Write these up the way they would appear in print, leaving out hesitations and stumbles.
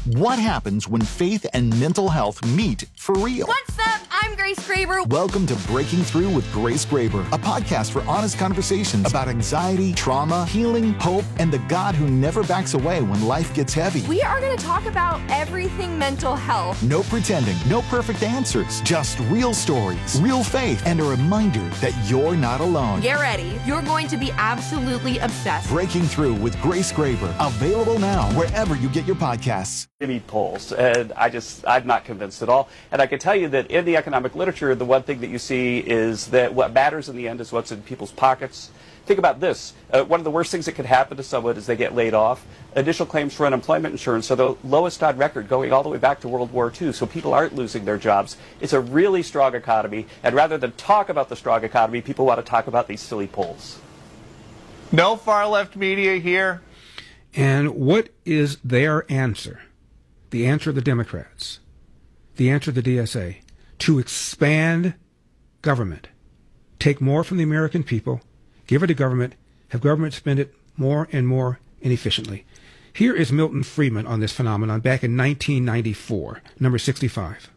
What happens when faith and mental health meet for real? What's up? I'm Grace Graber. Welcome to Breaking Through with Grace Graber, a podcast for honest conversations about anxiety, trauma, healing, hope, and the God who never backs away when life gets heavy. We are going to talk about everything mental health. No pretending, no perfect answers, just real stories, real faith, and a reminder that you're not alone. Get ready. You're going to be absolutely obsessed. Breaking Through with Grace Graber, available now wherever you get your podcasts. Any polls, and I'm not convinced at all. And I can tell you that in the economic literature, the one thing that you see is that what matters in the end is what's in people's pockets. Think about this. One of the worst things that could happen to someone is they get laid off. Initial claims for unemployment insurance are the lowest on record, going all the way back to World War II, so people aren't losing their jobs. It's a really strong economy, and rather than talk about the strong economy, people want to talk about these silly polls. No far-left media here. And what is their answer? The answer of the Democrats, the answer of the DSA, to expand government, take more from the American people, give it to government, have government spend it more and more inefficiently. Here is Milton Friedman on this phenomenon back in 1994, number 65.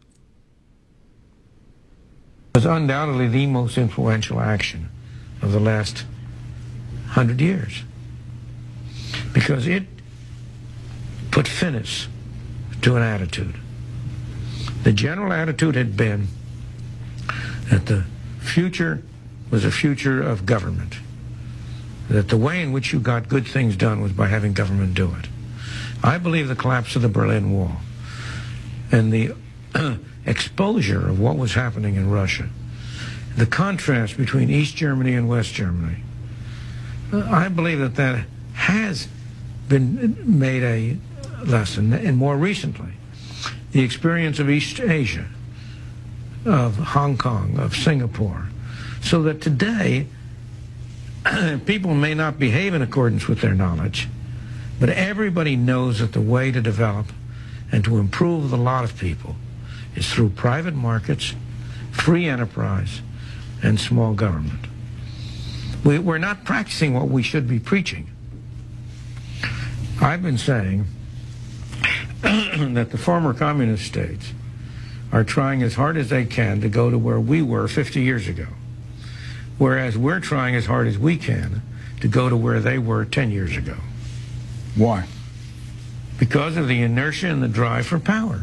It was undoubtedly the most influential action of the last 100 years because it put finis to an attitude. The general attitude had been that the future was a future of government, that the way in which you got good things done was by having government do it. I believe the collapse of the Berlin Wall and the exposure of what was happening in Russia, the contrast between East Germany and West Germany, I believe that that has been made a lesson. And more recently, the experience of East Asia, of Hong Kong, of Singapore, so that today people may not behave in accordance with their knowledge, but everybody knows that the way to develop and to improve the lot of people is through private markets, free enterprise, and small government. We're not practicing what we should be preaching. I've been saying that the former communist states are trying as hard as they can to go to where we were 50 years ago, whereas we're trying as hard as we can to go to where they were 10 years ago. Why? Because of the inertia and the drive for power.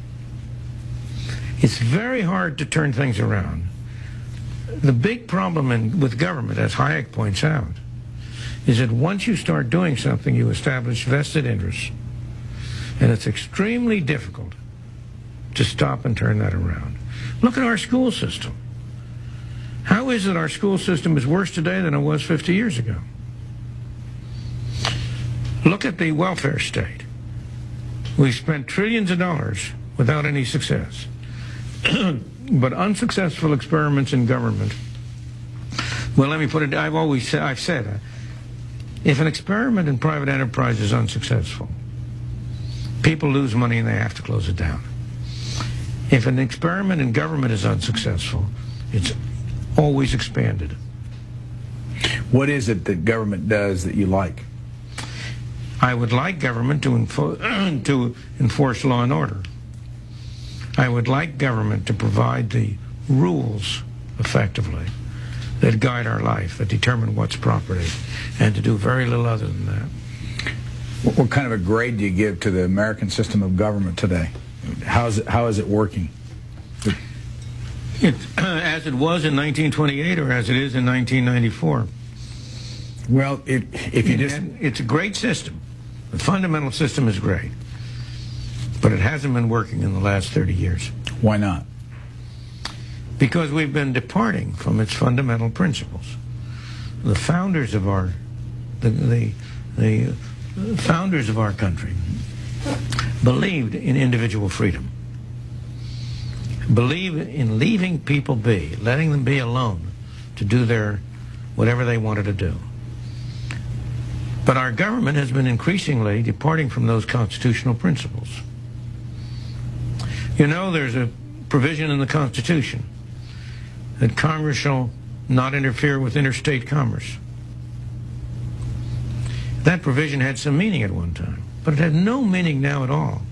It's very hard to turn things around. The big problem with government, as Hayek points out, is that once you start doing something, you establish vested interests. And it's extremely difficult to stop and turn that around. Look at our school system. How is it our school system is worse today than it was 50 years ago? Look at the welfare state. We've spent trillions of dollars without any success. But unsuccessful experiments in government, well, let me put it, I've said, if an experiment in private enterprise is unsuccessful, people lose money and they have to close it down. If an experiment in government is unsuccessful, it's always expanded. What is it that government does that you like? I would like government to enforce law and order. I would like government to provide the rules effectively that guide our life, that determine what's property, and to do very little other than that. What kind of a grade do you give to the American system of government today? How is it working? As it was in 1928 or as it is in 1994. Well, if you just... It's a great system. The fundamental system is great. But it hasn't been working in the last 30 years. Why not? Because we've been departing from its fundamental principles. The founders of our founders of our country believed in individual freedom, believed in leaving people be, letting them be alone to do whatever they wanted to do. But our government has been increasingly departing from those constitutional principles. You know, there's a provision in the Constitution that Congress shall not interfere with interstate commerce. That provision had some meaning at one time, but it has no meaning now at all.